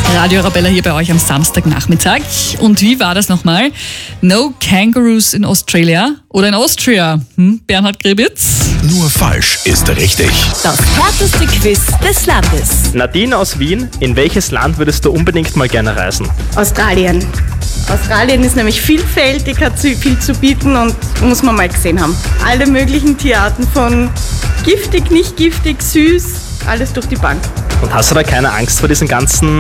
Radio Arabella hier bei euch am Samstagnachmittag. Und wie war das nochmal? No kangaroos in Australia oder in Austria? Bernhard Gribitz? Nur falsch ist richtig. Das härteste Quiz des Landes. Nadine aus Wien, in welches Land würdest du unbedingt mal gerne reisen? Australien. Australien ist nämlich vielfältig, hat viel zu bieten und muss man mal gesehen haben. Alle möglichen Tierarten von giftig, nicht giftig, süß, alles durch die Bank. Und hast du da keine Angst vor diesen ganzen